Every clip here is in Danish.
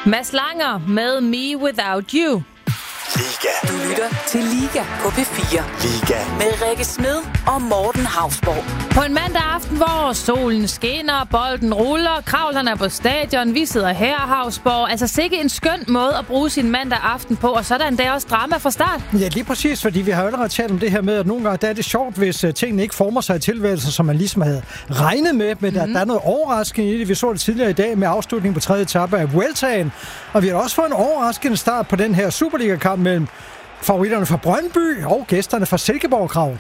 Mads Langer med Me Without You. Liga. Du lytter til Liga på P4. Liga. Med Rikke Smed og Morten Hausborg. På en mandag aften, hvor solen skinner, bolden ruller, kravlerne er på stadion, vi sidder her, Hausborg. Altså sikke en skøn måde at bruge sin mandag aften på, og så er der endda også drama fra start. Ja, lige præcis, fordi vi har allerede talt om det her med, at nogle gange der er det sjovt, hvis tingene ikke former sig i tilværelsen, som man ligesom havde regnet med, men der er noget overraskende i det. Vi så det tidligere i dag med afslutningen på 3. etape af Vueltaen, og vi har også fået en overraskende start på den her Superliga-kamp mellem favoritterne fra Brøndby og gæsterne fra Silkeborg Krav.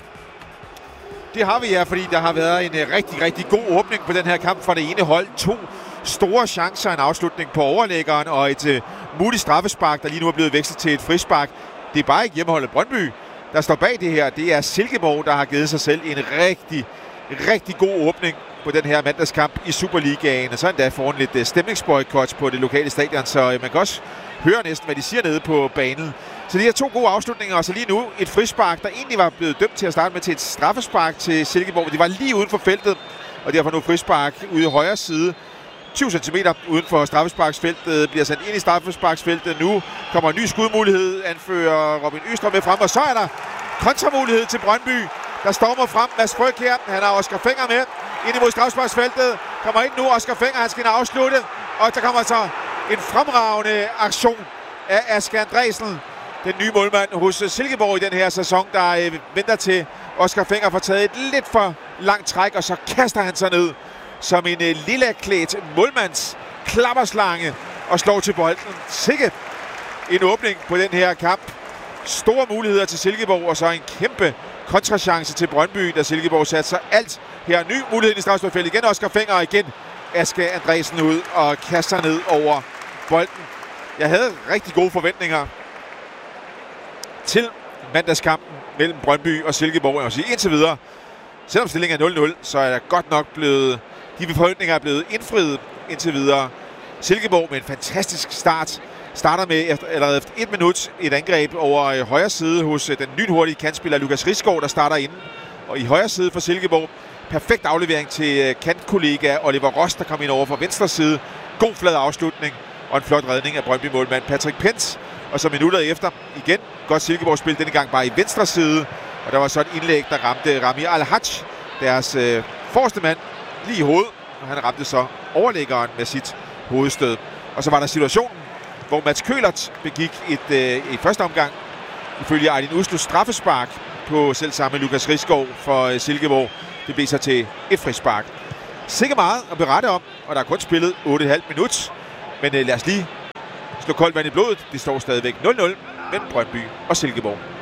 Det har vi, ja, fordi der har været en rigtig, rigtig god åbning på den her kamp fra det ene hold. 2 store chancer, en afslutning på overlæggeren og et muligt straffespark, der lige nu er blevet vekslet til et frispark. Det er bare ikke hjemmeholdet Brøndby, der står bag det her. Det er Silkeborg, der har givet sig selv en rigtig, rigtig god åbning på den her mandagskamp i Superligaen. Og så endda foran lidt stemningsboykot på det lokale stadion, så man kan også høre næsten, hvad de siger nede på banen. Så de her 2 gode afslutninger, og så lige nu et frispark, der egentlig var blevet dømt til at starte med til et straffespark til Silkeborg. De var lige uden for feltet, og derfor nu frispark ude i højre side. 20 cm uden for straffesparksfeltet, bliver sendt ind i straffesparksfeltet. Nu kommer en ny skudmulighed, anfører Robin Østrøm med frem, og så er der kontramulighed til Brøndby. Der stormer frem Mads Fryg her. Han har Oscar Fenger med ind imod straffesparksfeltet. Kommer ind nu, Oscar Fenger, han skal afslutte. Og der kommer så en fremragende aktion af Asger Andresen, den nye målmand hos Silkeborg i den her sæson, der venter til Oscar Fenger får taget et lidt for langt træk, og så kaster han sig ned som en lilleklædt målmands klapperslange og slår til bolden. Sikke en åbning på den her kamp. Store muligheder til Silkeborg, og så en kæmpe kontrachance til Brøndby, da Silkeborg satte sig alt her. Ny mulighed i straffesparksfeltet. Igen Oscar Fenger, og igen Asger Andresen ud og kaster ned over bolden. Jeg havde rigtig gode forventninger til mandagskampen mellem Brøndby og Silkeborg. Jeg vil sige, indtil videre, selvom stillingen er 0-0, så er der godt nok blevet, de forventninger er blevet indfriet indtil videre. Silkeborg med en fantastisk start. Starter med allerede efter 1 minut et angreb over højre side hos den lynhurtige kantspiller Lukas Risgaard, der starter inden. Og i højre side for Silkeborg, perfekt aflevering til kantkollega Oliver Ross, der kom ind over fra venstre side. God flad afslutning og en flot redning af Brøndby-målmand Patrick Pence. Og så minutter efter igen, godt Silkeborg-spil, denne gang bare i venstre side. Og der var så et indlæg, der ramte Rami Al-Haj, deres forreste mand, lige i hovedet. Og han ramte så overlæggeren med sit hovedstød. Og så var der situationen, hvor Mats Kølert begik i første omgang, ifølge Aydin Uslu, straffespark på selv samme Lukas Risgaard for Silkeborg. Det blev så til et frispark. Sikke meget at berette om, og der er kun spillet 8,5 minut. Men lad os lige slå koldt vand i blodet. Det står stadigvæk 0-0 mellem Brøndby og Silkeborg.